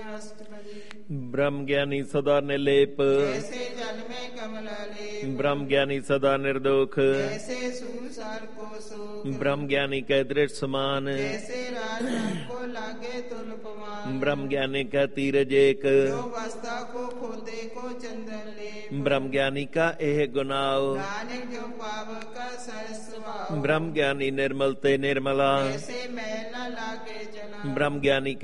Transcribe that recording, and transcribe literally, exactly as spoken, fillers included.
ब्रह्म ज्ञानी सदा निर्लेप, जैसे जल में कमल लेप, ब्रह्म ज्ञानी सदा निर्दोष, जैसे संसार को सुख, ब्रह्म ज्ञानी कै दृढ़ समान, जैसे राजा को लागे तुलपमान, ब्रह्म ज्ञानी का तीरज एक, जो वस्ता को खोदे को चंदन लेप, ब्रह्म ज्ञानी का एह गुनाव, नानक जो पावक का सरस्वभाव, ब्रह्म ज्ञानी निर्मल ते निर्मला, जैसे मैल न लागे जना, ब्रह्म ज्ञानी